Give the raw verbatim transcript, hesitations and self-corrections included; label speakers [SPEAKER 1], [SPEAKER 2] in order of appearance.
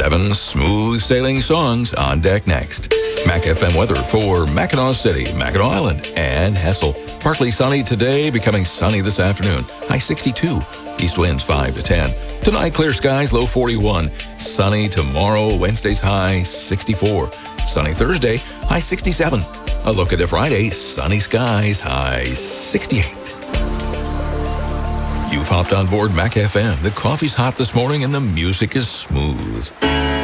[SPEAKER 1] Seven smooth sailing songs on deck next. Mac F M weather for Mackinac City, Mackinac Island, and Hessel. Partly sunny today, becoming sunny this afternoon. High sixty-two. East winds five to ten. Tonight, clear skies, low forty-one. Sunny tomorrow, Wednesday's high sixty-four. Sunny Thursday, high sixty-seven. A look at Friday, sunny skies, high sixty-eight. You've hopped on board Mac F M. The coffee's hot this morning and the music is smooth.